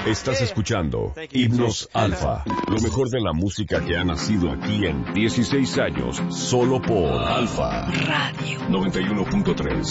Estás escuchando Himnos Alfa, lo mejor de la música que ha nacido aquí en 16 años, solo por Alfa Radio 91.3.